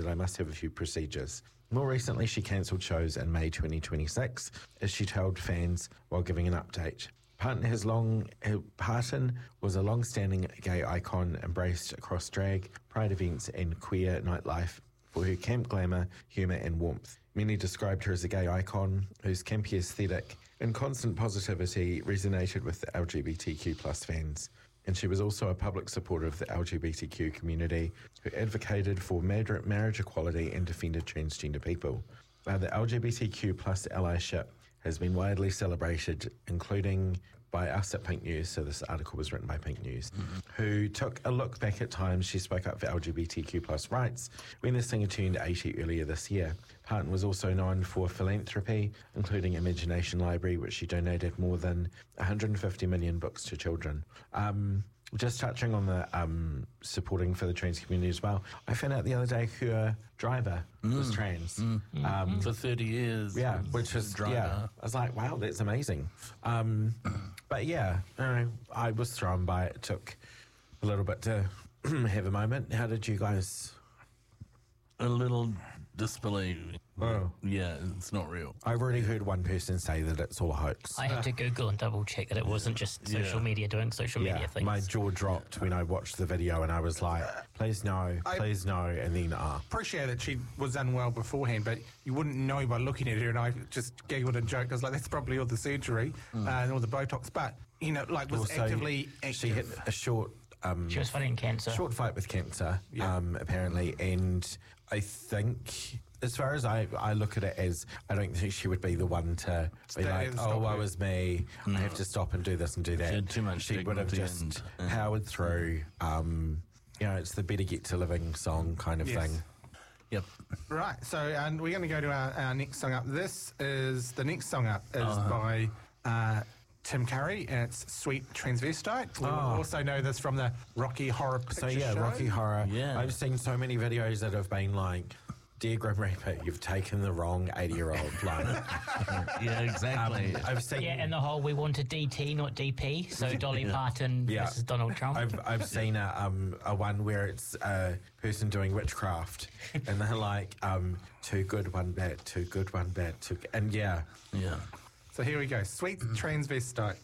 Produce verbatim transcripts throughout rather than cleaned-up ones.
that I must have a few procedures. More recently, she cancelled shows in May twenty twenty-six, as she told fans while giving an update. Parton, has long, Parton was a long-standing gay icon embraced across drag, pride events and queer nightlife for her camp glamour, humour and warmth. Many described her as a gay icon whose campy aesthetic and constant positivity resonated with the L G B T Q plus fans. And she was also a public supporter of the L G B T Q community who advocated for marriage equality and defended transgender people. Uh, the L G B T Q plus allyship has been widely celebrated, including by us at Pink News, so this article was written by Pink News, mm-hmm. who took a look back at times she spoke up for L G B T Q plus rights when the singer turned eighty earlier this year. Parton was also known for philanthropy, including Imagination Library, which she donated more than one hundred fifty million books to children. Um, just touching on the um, supporting for the trans community as well, I found out the other day her driver mm. was trans. Mm. Um, for thirty years. Yeah, which is, driver. yeah, I was like, wow, that's amazing. Um, but yeah, I, I was thrown by it. It took a little bit to have a moment. How did you guys... A little disbelief. Oh. Yeah, it's not real. I've already heard one person say that it's all a hoax. I had to Google and double check that it wasn't just social yeah. media doing social yeah, media things. My jaw dropped when I watched the video and I was like, please no, please I no, and then ah. Uh. appreciate that she was unwell beforehand, but you wouldn't know by looking at her, and I just giggled and joked. I was like, that's probably all the surgery mm. uh, and all the Botox, but, you know, like, was also, actively active. She had a short... Um, she was fighting cancer. Short fight with cancer, yeah. um, apparently, and I think, as far as I, I look at it as, I don't think she would be the one to be like, oh, woe is me, mm. I have to stop and do this and do that. She had too much She would have just yeah. powered through. Um, you know, it's the Better Get to Living song kind of yes. thing. Yep. Right, so and we're going to go to our, our next song up. This is, the next song up is uh-huh. by... Uh, Tim Curry, and it's Sweet Transvestite. We oh. also know this from the Rocky Horror Picture So yeah, Show. Rocky Horror. Yeah. I've seen so many videos that have been like, dear Grim Reaper, you've taken the wrong eighty-year-old line. Yeah, exactly. Um, I've seen... Yeah, and the whole, we wanted D T, not D P, so Dolly yeah. Parton yeah. versus Donald Trump. I've, I've seen a, um, a one where it's a person doing witchcraft, and they're like, um, too good, one bad, too good, one bad, too good. And yeah. Yeah. So here we go, Sweet Transvestite.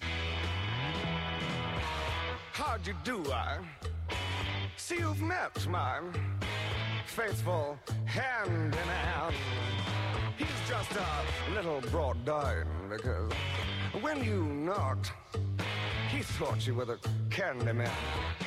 How'd you do, I? See, you've met my faithful hand in hand. He's just a little brought down because when you knocked, he thought you were the candy man.